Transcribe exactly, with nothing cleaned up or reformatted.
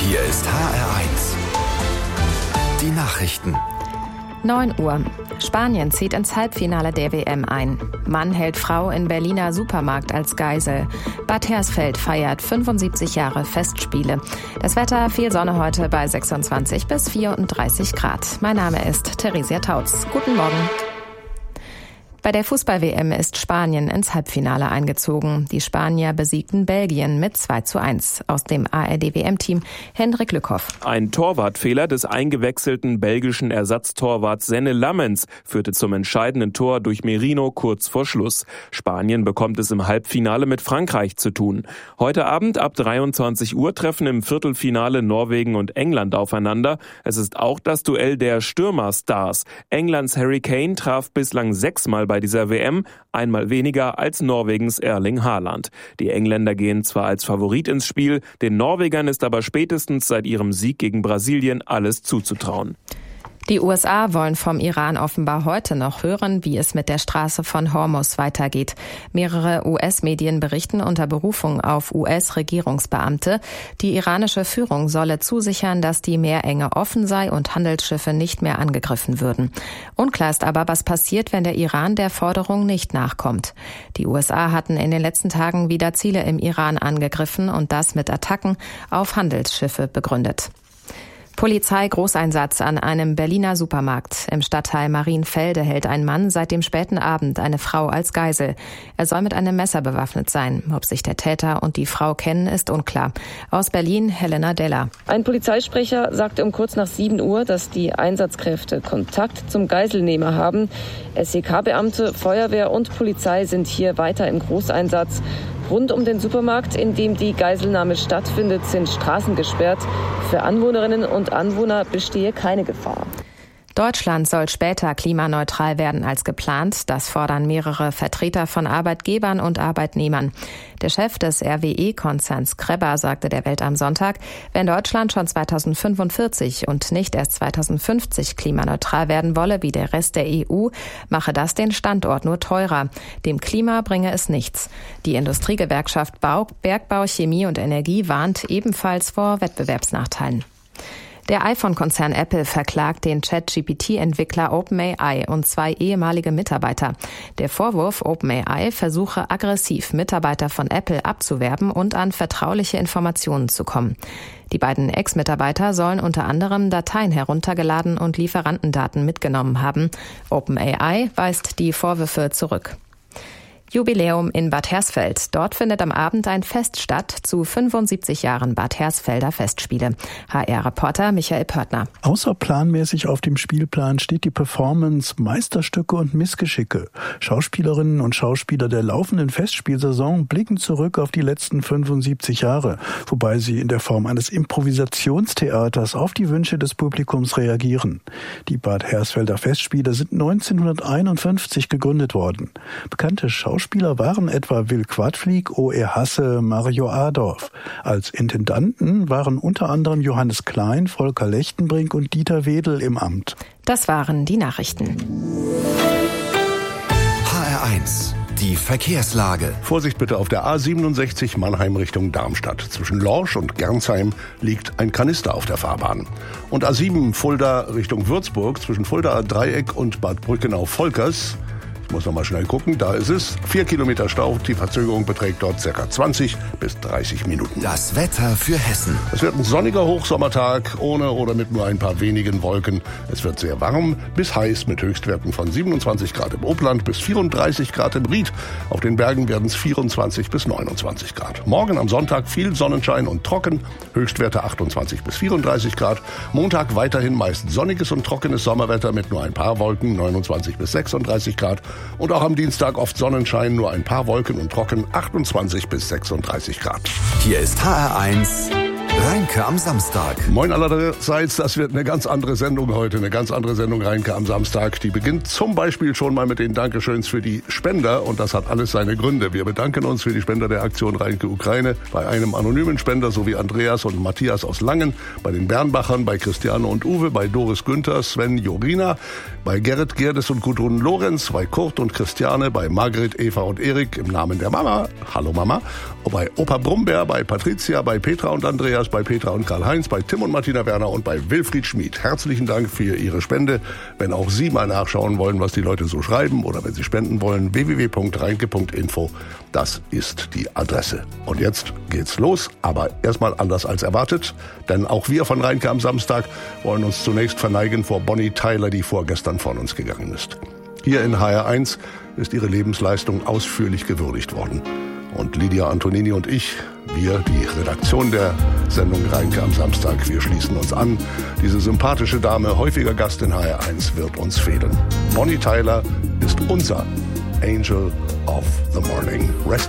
Hier ist H R eins. Die Nachrichten. neun Uhr. Spanien zieht ins Halbfinale der W M ein. Mann hält Frau in Berliner Supermarkt als Geisel. Bad Hersfeld feiert fünfundsiebzig Jahre Festspiele. Das Wetter, viel Sonne heute bei sechsundzwanzig bis vierunddreißig Grad. Mein Name ist Theresia Tautz. Guten Morgen. Bei der Fußball-W M ist Spanien ins Halbfinale eingezogen. Die Spanier besiegten Belgien mit zwei zu eins. Aus dem A R D-W M-Team Hendrik Lückhoff. Ein Torwartfehler des eingewechselten belgischen Ersatztorwarts Senne Lammens führte zum entscheidenden Tor durch Merino kurz vor Schluss. Spanien bekommt es im Halbfinale mit Frankreich zu tun. Heute Abend ab dreiundzwanzig Uhr treffen im Viertelfinale Norwegen und England aufeinander. Es ist auch das Duell der Stürmerstars. Englands Harry Kane traf bislang sechsmal bei dieser W M, einmal weniger als Norwegens Erling Haaland. Die Engländer gehen zwar als Favorit ins Spiel, den Norwegern ist aber spätestens seit ihrem Sieg gegen Brasilien alles zuzutrauen. Die U S A wollen vom Iran offenbar heute noch hören, wie es mit der Straße von Hormuz weitergeht. Mehrere U S-Medien berichten unter Berufung auf U S-Regierungsbeamte, die iranische Führung solle zusichern, dass die Meerenge offen sei und Handelsschiffe nicht mehr angegriffen würden. Unklar ist aber, was passiert, wenn der Iran der Forderung nicht nachkommt. Die U S A hatten in den letzten Tagen wieder Ziele im Iran angegriffen und das mit Attacken auf Handelsschiffe begründet. Polizei-Großeinsatz an einem Berliner Supermarkt. Im Stadtteil Marienfelde hält ein Mann seit dem späten Abend eine Frau als Geisel. Er soll mit einem Messer bewaffnet sein. Ob sich der Täter und die Frau kennen, ist unklar. Aus Berlin, Helena Deller. Ein Polizeisprecher sagte um kurz nach sieben Uhr, dass die Einsatzkräfte Kontakt zum Geiselnehmer haben. S E K-Beamte, Feuerwehr und Polizei sind hier weiter im Großeinsatz. Rund um den Supermarkt, in dem die Geiselnahme stattfindet, sind Straßen gesperrt. Für Anwohnerinnen und Anwohner bestehe keine Gefahr. Deutschland soll später klimaneutral werden als geplant. Das fordern mehrere Vertreter von Arbeitgebern und Arbeitnehmern. Der Chef des R W E-Konzerns Krebber sagte der Welt am Sonntag, wenn Deutschland schon zweitausendfünfundvierzig und nicht erst zweitausendfünfzig klimaneutral werden wolle wie der Rest der E U, mache das den Standort nur teurer. Dem Klima bringe es nichts. Die Industriegewerkschaft Bau, Bergbau, Chemie und Energie warnt ebenfalls vor Wettbewerbsnachteilen. Der iPhone-Konzern Apple verklagt den Chat-G P T-Entwickler OpenAI und zwei ehemalige Mitarbeiter. Der Vorwurf, OpenAI versuche aggressiv Mitarbeiter von Apple abzuwerben und an vertrauliche Informationen zu kommen. Die beiden Ex-Mitarbeiter sollen unter anderem Dateien heruntergeladen und Lieferantendaten mitgenommen haben. OpenAI weist die Vorwürfe zurück. Jubiläum in Bad Hersfeld. Dort findet am Abend ein Fest statt zu fünfundsiebzig Jahren Bad Hersfelder Festspiele. H R-Reporter Michael Pörtner. Außerplanmäßig auf dem Spielplan steht die Performance Meisterstücke und Missgeschicke. Schauspielerinnen und Schauspieler der laufenden Festspielsaison blicken zurück auf die letzten fünfundsiebzig Jahre, wobei sie in der Form eines Improvisationstheaters auf die Wünsche des Publikums reagieren. Die Bad Hersfelder Festspiele sind neunzehnhunderteinundfünfzig gegründet worden. Bekannte Schauspieler Schauspieler waren etwa Will Quadflieg, O. E. Hasse, Mario Adorf. Als Intendanten waren unter anderem Johannes Klein, Volker Lechtenbrink und Dieter Wedel im Amt. Das waren die Nachrichten. H R eins. Die Verkehrslage. Vorsicht bitte auf der A siebenundsechzig Mannheim Richtung Darmstadt. Zwischen Lorsch und Gernsheim liegt ein Kanister auf der Fahrbahn. Und A sieben Fulda Richtung Würzburg zwischen Fuldaer Dreieck und Bad Brückenau-Volkers. Ich muss noch mal schnell gucken, da ist es. Vier Kilometer Stau, die Verzögerung beträgt dort ca. zwanzig bis dreißig Minuten. Das Wetter für Hessen. Es wird ein sonniger Hochsommertag, ohne oder mit nur ein paar wenigen Wolken. Es wird sehr warm bis heiß mit Höchstwerten von siebenundzwanzig Grad im Obland bis vierunddreißig Grad im Ried. Auf den Bergen werden es vierundzwanzig bis neunundzwanzig Grad. Morgen am Sonntag viel Sonnenschein und trocken, Höchstwerte achtundzwanzig bis vierunddreißig Grad. Montag weiterhin meist sonniges und trockenes Sommerwetter mit nur ein paar Wolken, neunundzwanzig bis sechsunddreißig Grad. Und auch am Dienstag oft Sonnenschein, nur ein paar Wolken und trocken, achtundzwanzig bis sechsunddreißig Grad. Hier ist H R eins. Reinke am Samstag. Moin allerseits, das wird eine ganz andere Sendung heute, eine ganz andere Sendung Reinke am Samstag. Die beginnt zum Beispiel schon mal mit den Dankeschöns für die Spender und das hat alles seine Gründe. Wir bedanken uns für die Spender der Aktion Reinke Ukraine, bei einem anonymen Spender sowie Andreas und Matthias aus Langen, bei den Bernbachern, bei Christiane und Uwe, bei Doris Günther, Sven Jorina, bei Gerrit Gerdes und Gudrun Lorenz, bei Kurt und Christiane, bei Margret, Eva und Erik im Namen der Mama, hallo Mama, bei Opa Brumberg, bei Patricia, bei Petra und Andreas, Andreas, bei Petra und Karl-Heinz, bei Tim und Martina Werner und bei Wilfried Schmid. Herzlichen Dank für Ihre Spende. Wenn auch Sie mal nachschauen wollen, was die Leute so schreiben oder wenn Sie spenden wollen, w w w punkt reinke punkt info. Das ist die Adresse. Und jetzt geht's los, aber erstmal anders als erwartet, denn auch wir von Reinke am Samstag wollen uns zunächst verneigen vor Bonnie Tyler, die vorgestern von uns gegangen ist. Hier in H R eins ist ihre Lebensleistung ausführlich gewürdigt worden. Und Lydia Antonini und ich, wir, die Redaktion der Sendung Reinke am Samstag, wir schließen uns an. Diese sympathische Dame, häufiger Gast in H R eins, wird uns fehlen. Bonnie Tyler ist unser Angel of the Morning. Rest